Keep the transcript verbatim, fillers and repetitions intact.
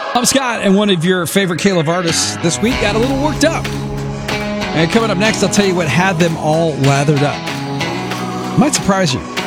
I'm Scott, and one of your favorite K-Love artists this week got a little worked up. And coming up next, I'll tell you what had them all lathered up. Might surprise you.